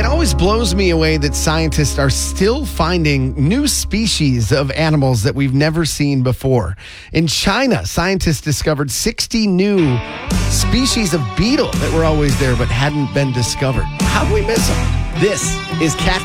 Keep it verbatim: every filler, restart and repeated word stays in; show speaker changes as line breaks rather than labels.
It always blows me away that scientists are still finding new species of animals that we've never seen before. In China, scientists discovered sixty new species of beetle that were always there but hadn't been discovered. How do we miss them? This is Cat